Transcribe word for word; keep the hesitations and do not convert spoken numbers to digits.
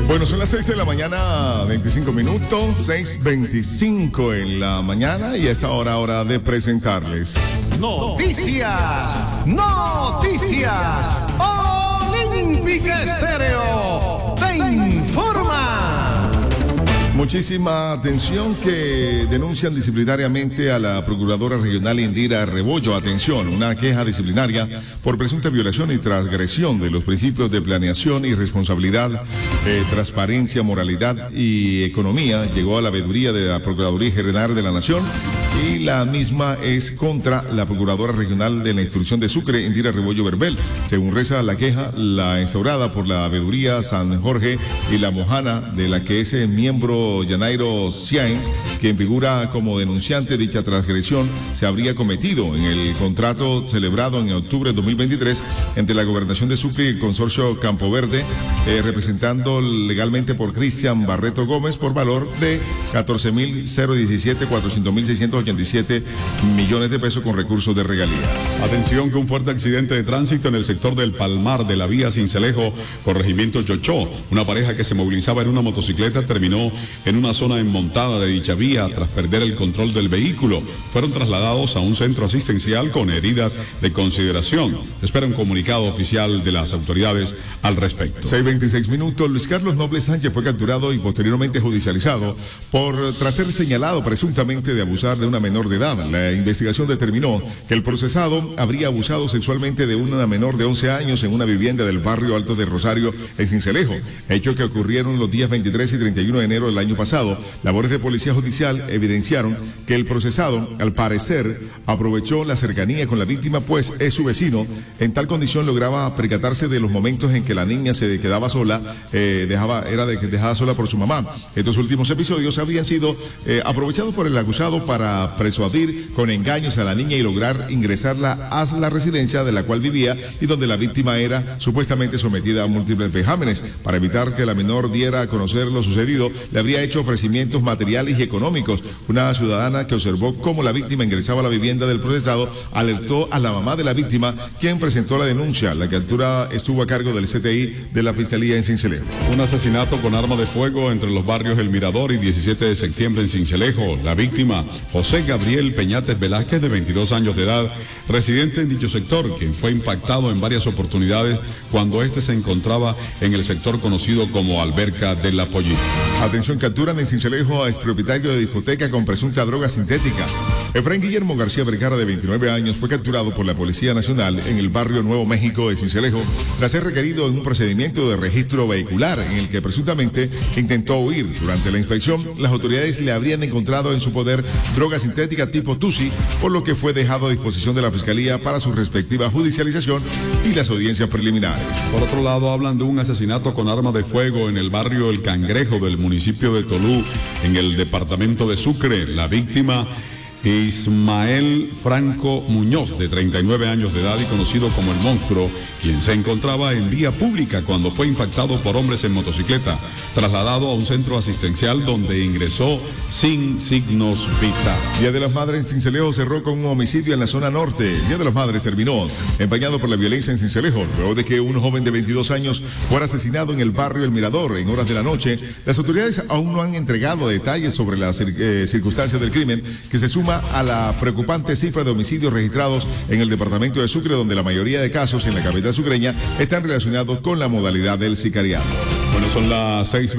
Bueno, son las seis de la mañana, veinticinco minutos, seis veinticinco en la mañana y a esta hora, hora de presentarles Noticias, noticias, Olímpica Estéreo te informa. Muchísima atención que denuncian disciplinariamente a la Procuradora Regional Indira Rebollo. Atención, una queja disciplinaria por presunta violación y transgresión de los principios de planeación y responsabilidad, eh, transparencia, moralidad y economía llegó a la veeduría de la Procuraduría General de la Nación y la misma es contra la Procuradora Regional de la Instrucción de Sucre, Indira Rebollo Verbel. Según reza la queja, la instaurada por la veeduría San Jorge y la Mojana, de la que es miembro Yanairo Ciain, quien figura como denunciante de dicha transgresión, se habría cometido en el contrato celebrado en octubre de dos mil veintitrés entre la Gobernación de Sucre y el Consorcio Campo Verde, eh, representando legalmente por Cristian Barreto Gómez por valor de catorce mil diecisiete cuatrocientos mil seiscientos ochenta y siete millones de pesos con recursos de regalías. Atención que un fuerte accidente de tránsito en el sector del Palmar de la vía Sincelejo, corregimiento Chochó. Una pareja que se movilizaba en una motocicleta terminó en una zona enmontada de dicha vía tras perder el control del vehículo. Fueron trasladados a un centro asistencial con heridas de consideración. Espera un comunicado oficial de las autoridades al respecto. seis veintiséis minutos. Luis Carlos Noble Sánchez fue capturado y posteriormente judicializado por tras ser señalado presuntamente de abusar de una menor de edad. La investigación determinó que el procesado habría abusado sexualmente de una menor de once años en una vivienda del barrio Alto de Rosario, en Sincelejo, hecho que ocurrieron los días veintitrés y treinta y uno de enero del año pasado. Labores de policía judicial evidenciaron que el procesado, al parecer, aprovechó la cercanía con la víctima, pues es su vecino. En tal condición lograba percatarse de los momentos en que la niña se quedaba sola, eh, dejaba, era de, dejada sola por su mamá. Estos últimos episodios habían sido eh, aprovechados por el acusado para persuadir con engaños a la niña y lograr ingresarla a la residencia de la cual vivía y donde la víctima era supuestamente sometida a múltiples vejámenes. Para evitar que la menor diera a conocer lo sucedido, le habría hecho ofrecimientos materiales y económicos. Una ciudadana que observó cómo la víctima ingresaba a la vivienda del procesado alertó a la mamá de la víctima, quien presentó la denuncia. La captura estuvo a cargo del C T I de la Fiscalía en Sincelejo. Un asesinato con arma de fuego entre los barrios El Mirador y diecisiete de septiembre en Sincelejo. La víctima, José Gabriel Peñates Velázquez, de veintidós años de edad, residente en dicho sector, quien fue impactado en varias oportunidades cuando este se encontraba en el sector conocido como Alberca de la Pollita. Atención, capturan en Sincelejo a expropietario de discoteca con presunta droga sintética. Efraín Guillermo García Vergara, de veintinueve años, fue capturado por la Policía Nacional en el barrio Nuevo México de Sincelejo tras ser requerido en un procedimiento de registro vehicular en el que presuntamente intentó huir. Durante la inspección, las autoridades le habrían encontrado en su poder droga sintética tipo Tusi, por lo que fue dejado a disposición de la Fiscalía para su respectiva judicialización y las audiencias preliminares. Por otro lado, hablan de un asesinato con arma de fuego en el barrio El Cangrejo del municipio de Tolú, en el departamento de Sucre. La víctima, Ismael Franco Muñoz, de treinta y nueve años de edad y conocido como El Monstruo, quien se encontraba en vía pública cuando fue impactado por hombres en motocicleta, trasladado a un centro asistencial donde ingresó sin signos vitales. Día de las Madres en Sincelejo cerró con un homicidio en la zona norte. Día de las Madres terminó empañado por la violencia en Sincelejo, luego de que un joven de veintidós años fuera asesinado en el barrio El Mirador en horas de la noche. Las autoridades aún no han entregado detalles sobre las eh, circunstancias del crimen, que se suma a la preocupante cifra de homicidios registrados en el departamento de Sucre, donde la mayoría de casos en la capital sucreña están relacionados con la modalidad del sicariato. Bueno, son las seis